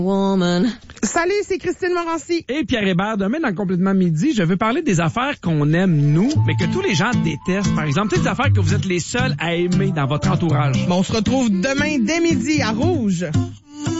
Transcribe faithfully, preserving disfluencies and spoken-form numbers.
Woman. Salut, c'est Christine Morancy. Et Pierre Hébert, demain dans Complètement Midi, je veux parler des affaires qu'on aime, nous, mais que tous les gens détestent. Par exemple, toutes les affaires que vous êtes les seuls à aimer dans votre entourage. Bon, on se retrouve demain dès midi à Rouge.